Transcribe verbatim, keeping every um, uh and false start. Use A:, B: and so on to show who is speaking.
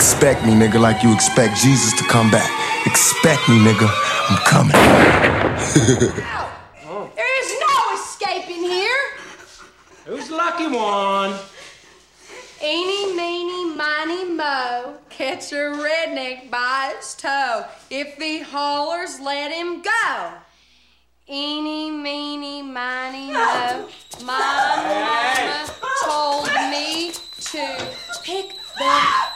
A: Expect me, nigga, like you expect Jesus to come back. Expect me, nigga. I'm coming.
B: Oh. There is no escaping here.
C: Who's the lucky one?
B: Eeny, meeny, miny, mo. Catch a redneck by its toe. If he hollers, let him go. Eeny, meeny, miny, mo. My mama told me to pick the